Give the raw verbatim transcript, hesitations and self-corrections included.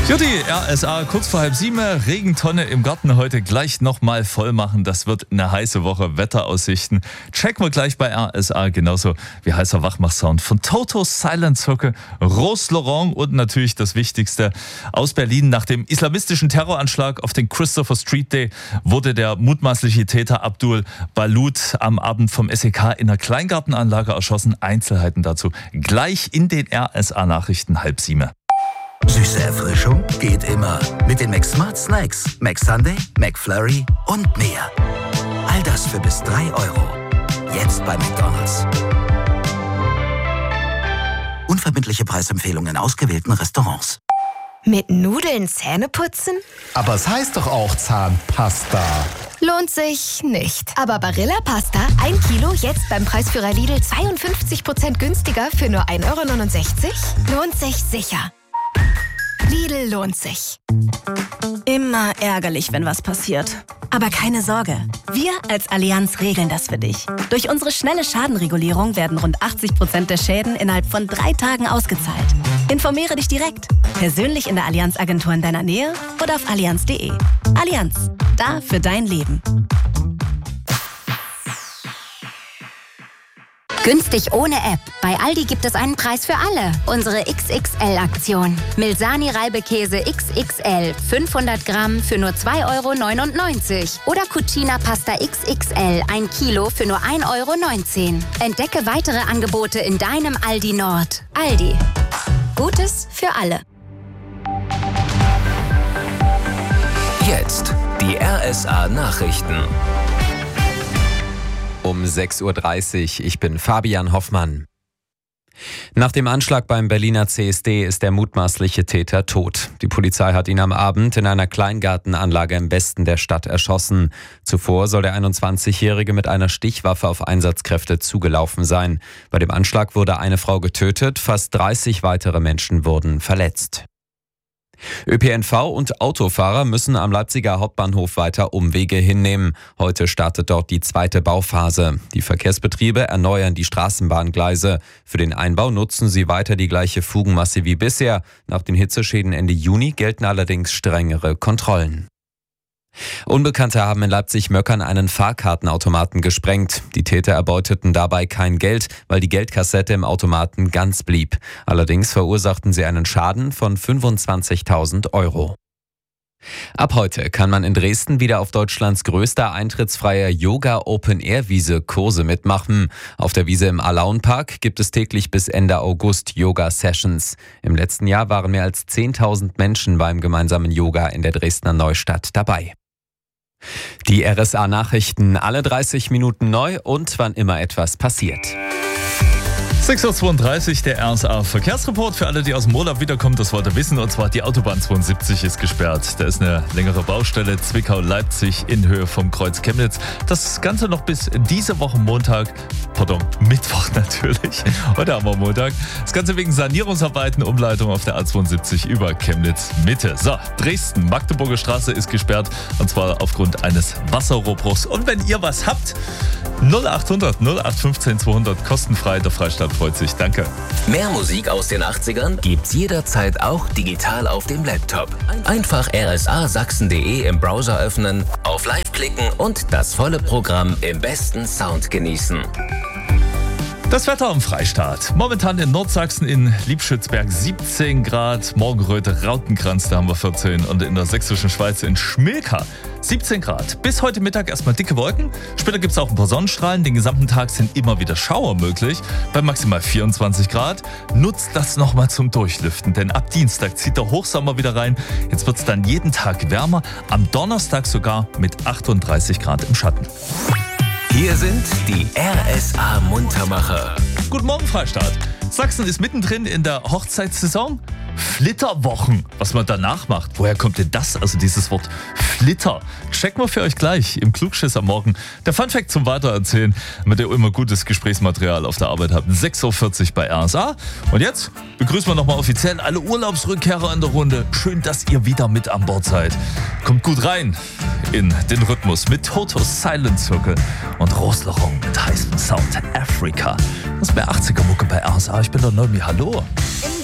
Jutti, R S A, kurz vor halb sieben, Regentonne im Garten heute gleich nochmal voll machen. Das wird eine heiße Woche, Wetteraussichten. Checken wir gleich bei R S A, genauso wie heißer Wachmach-Sound von Toto, Silent Circle, Rose Laurent und natürlich das Wichtigste aus Berlin. Nach dem islamistischen Terroranschlag auf den Christopher Street Day wurde der mutmaßliche Täter Abdul Balut am Abend vom S E K in einer Kleingartenanlage erschossen. Einzelheiten dazu gleich in den R S A-Nachrichten halb sieben. Süße Erfrischung geht immer mit den McSmart Snacks, McSunday, McFlurry und mehr. All das für bis drei Euro. Jetzt bei McDonald's. Unverbindliche Preisempfehlungen in ausgewählten Restaurants. Mit Nudeln Zähne putzen? Aber es heißt doch auch Zahnpasta. Lohnt sich nicht. Aber Barilla Pasta, ein Kilo, jetzt beim Preisführer Lidl zweiundfünfzig Prozent günstiger für nur ein Euro neunundsechzig? Lohnt sich sicher. Lidl lohnt sich. Immer ärgerlich, wenn was passiert. Aber keine Sorge, wir als Allianz regeln das für dich. Durch unsere schnelle Schadenregulierung werden rund achtzig Prozent der Schäden innerhalb von drei Tagen ausgezahlt. Informiere dich direkt, persönlich in der Allianz-Agentur in deiner Nähe oder auf allianz punkt de. Allianz, da für dein Leben. Günstig ohne App. Bei Aldi gibt es einen Preis für alle. Unsere X X L-Aktion. Milsani Reibekäse X X L. fünfhundert Gramm für nur zwei Euro neunundneunzig. Oder Cucina Pasta X X L. ein Kilo für nur ein Euro neunzehn. Entdecke weitere Angebote in deinem Aldi Nord. Aldi. Gutes für alle. Jetzt die R S A-Nachrichten. Um sechs Uhr dreißig, ich bin Fabian Hoffmann. Nach dem Anschlag beim Berliner C S D ist der mutmaßliche Täter tot. Die Polizei hat ihn am Abend in einer Kleingartenanlage im Westen der Stadt erschossen. Zuvor soll der einundzwanzigjährige mit einer Stichwaffe auf Einsatzkräfte zugelaufen sein. Bei dem Anschlag wurde eine Frau getötet, fast dreißig weitere Menschen wurden verletzt. Ö P N V und Autofahrer müssen am Leipziger Hauptbahnhof weiter Umwege hinnehmen. Heute startet dort die zweite Bauphase. Die Verkehrsbetriebe erneuern die Straßenbahngleise. Für den Einbau nutzen sie weiter die gleiche Fugenmasse wie bisher. Nach den Hitzeschäden Ende Juni gelten allerdings strengere Kontrollen. Unbekannte haben in Leipzig-Möckern einen Fahrkartenautomaten gesprengt. Die Täter erbeuteten dabei kein Geld, weil die Geldkassette im Automaten ganz blieb. Allerdings verursachten sie einen Schaden von fünfundzwanzigtausend Euro. Ab heute kann man in Dresden wieder auf Deutschlands größter eintrittsfreier Yoga-Open-Air-Wiese Kurse mitmachen. Auf der Wiese im Alaunpark gibt es täglich bis Ende August Yoga-Sessions. Im letzten Jahr waren mehr als zehntausend Menschen beim gemeinsamen Yoga in der Dresdner Neustadt dabei. Die R S A-Nachrichten alle dreißig Minuten neu und wann immer etwas passiert. sechs Uhr zweiunddreißig, der R S A-Verkehrsreport für alle, die aus dem Urlaub wiederkommen. Das wollt ihr wissen, und zwar die Autobahn zweiundsiebzig ist gesperrt. Da ist eine längere Baustelle, Zwickau-Leipzig in Höhe vom Kreuz Chemnitz. Das Ganze noch bis diese Woche Montag, pardon, Mittwoch natürlich. Heute haben wir Montag. Das Ganze wegen Sanierungsarbeiten, Umleitung auf der A zweiundsiebzig über Chemnitz Mitte. So, Dresden, Magdeburger Straße ist gesperrt, und zwar aufgrund eines Wasserrohrbruchs. Und wenn ihr was habt, null achthundert null acht fünfzehn zweihundert, kostenfrei, der Freistaat freut sich. Danke. Mehr Musik aus den achtzigern gibt's jederzeit auch digital auf dem Laptop. Einfach r s a sachsen punkt de im Browser öffnen, auf Live klicken und das volle Programm im besten Sound genießen. Das Wetter am Freistaat. Momentan in Nordsachsen in Liebschützberg siebzehn Grad, Morgenröte, Rautenkranz, da haben wir vierzehn, und in der sächsischen Schweiz in Schmilka siebzehn Grad. Bis heute Mittag erstmal dicke Wolken. Später gibt es auch ein paar Sonnenstrahlen. Den gesamten Tag sind immer wieder Schauer möglich. Bei maximal vierundzwanzig Grad. Nutzt das nochmal zum Durchlüften, denn ab Dienstag zieht der Hochsommer wieder rein. Jetzt wird es dann jeden Tag wärmer. Am Donnerstag sogar mit achtunddreißig Grad im Schatten. Hier sind die R S A-Muntermacher. Guten Morgen, Freistaat. Sachsen ist mittendrin in der Hochzeitssaison. Flitterwochen, was man danach macht. Woher kommt denn das? Also dieses Wort Flitter. Checken wir für euch gleich im Klugschiss am Morgen. Der Funfact zum Weitererzählen, damit ihr immer gutes Gesprächsmaterial auf der Arbeit habt. sechs Uhr vierzig bei R S A. Und jetzt begrüßen wir nochmal offiziell alle Urlaubsrückkehrer in der Runde. Schön, dass ihr wieder mit an Bord seid. Kommt gut rein in den Rhythmus mit Toto, Silent Circle und Rose Laurent mit heißem Sound Africa. Das ist mehr achtziger Mucke bei R S A. Ich bin der Nomi. Hallo. Im